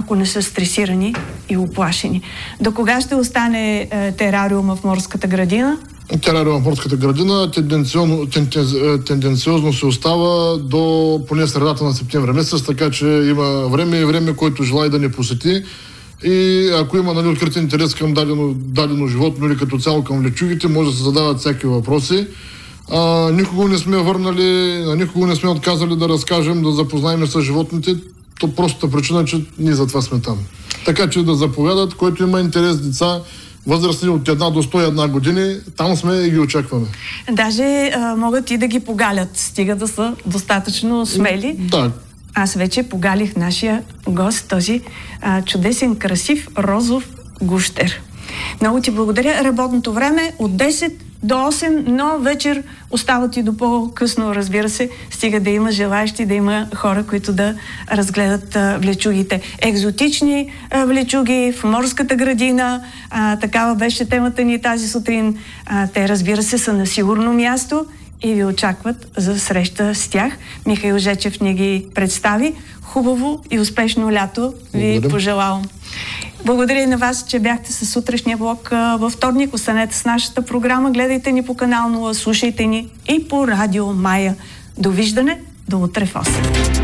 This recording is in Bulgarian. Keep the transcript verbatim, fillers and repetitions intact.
ако не са стресирани и оплашени. До кога ще остане е, терариума в морската градина? Терариума в морската градина тенденциозно, тенденциозно се остава до поне средата на септември месец, така че има време и време, който желая да ни посети. И ако има, нали, открит интерес към дадено, дадено животно или като цяло към лечугите, може да се задават всякакви въпроси. А, никого не сме върнали, а никого не сме отказали да разкажем, да запознаем с животните. То простата причина, че ние за това сме там. Така че да заповядат, който има интерес, деца, възрастни от една до сто и една години, там сме и ги очакваме. Даже а, могат и да ги погалят, стига да са достатъчно смели. Да. Аз вече погалих нашия гост, този а, чудесен, красив, розов гущер. Много ти благодаря. Работното време от десет до осем, но вечер остават и до по-късно, разбира се, стига да има желаящи, да има хора, които да разгледат а, влечугите. Екзотични а, влечуги в морската градина, а, такава беше темата ни тази сутрин. А, те, разбира се, са на сигурно място и ви очакват за среща с тях. Михаил Жечев ни ги представи. Хубаво и успешно лято ви пожелавам. Благодаря и на вас, че бяхте със сутрешния блок във вторник. Останете с нашата програма, гледайте ни по канал нула, слушайте ни и по радио Мая. Довиждане, до утре в осем.